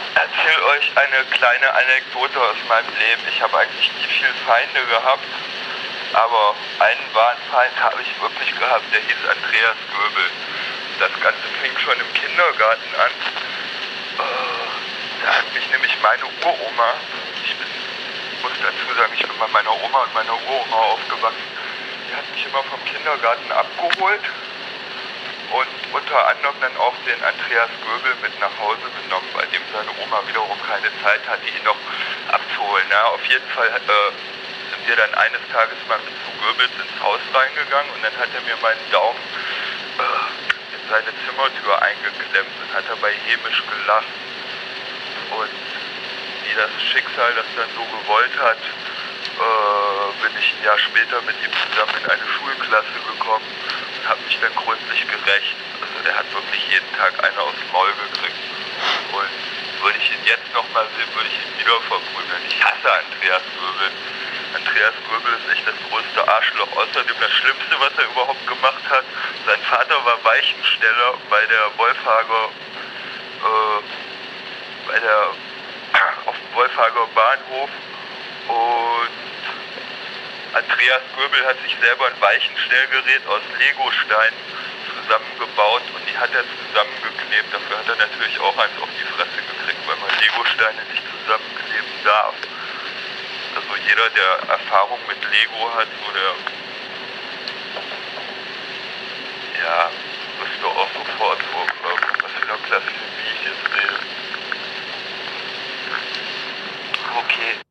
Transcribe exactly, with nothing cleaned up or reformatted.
erzähle euch eine kleine Anekdote aus meinem Leben. Ich habe eigentlich nie viele Feinde gehabt, aber einen wahren Feind habe ich wirklich gehabt, der hieß Andreas Göbel. Das Ganze fing schon im Kindergarten an. Da hat mich nämlich meine Uroma, ich bin, muss dazu sagen, ich bin bei meiner Oma und meiner Uroma aufgewachsen, die hat mich immer vom Kindergarten abgeholt und unter anderem dann auch den Andreas Göbel mit nach Hause genommen, bei dem seine Oma wiederum keine Zeit hatte, ihn noch abzuholen. Ja, auf jeden Fall äh, sind wir dann eines Tages mal mit zu Göbels ins Haus reingegangen und dann hat er mir meinen Daumen äh, in seine Zimmertür eingeklemmt und hat dabei hämisch gelacht. Und wie das Schicksal das dann so gewollt hat, äh, bin ich ein Jahr später mit ihm zusammen in eine Schulklasse gekommen und habe mich dann gründlich gerächt. Also der hat wirklich jeden Tag eine aufs Maul gekriegt. Und würde ich ihn jetzt nochmal sehen, würde ich ihn wieder verprügeln. Ich hasse Andreas Göbel. Andreas Göbel ist echt das größte Arschloch. Außerdem das Schlimmste, was er überhaupt gemacht hat, sein Vater war Weichensteller bei der Wolfhager äh, bei der, auf dem Wolfhager Bahnhof und Andreas Göbel hat sich selber ein Weichenstellgerät aus Legosteinen zusammengebaut und die hat er zusammengeklebt. Dafür hat er natürlich auch eins auf die Fresse gekriegt, weil man Legosteine nicht zusammenkleben darf. Also jeder, der Erfahrung mit Lego hat, so der, ja, wüsste auch sofort, wo, was für eine Klasse, wie ich jetzt rede. Okay.